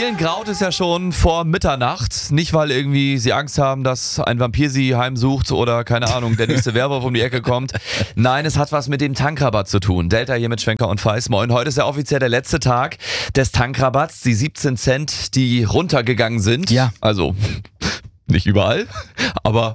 Vielen graut es ja schon vor Mitternacht. Nicht, weil irgendwie sie Angst haben, dass ein Vampir sie heimsucht oder, keine Ahnung, der nächste Werwolf um die Ecke kommt. Nein, es hat was mit dem Tankrabatt zu tun. Delta hier mit Schwenker und Feiß. Moin, heute ist ja offiziell der letzte Tag des Tankrabatts. Die 17 Cent, die runtergegangen sind. Ja. Also nicht überall, aber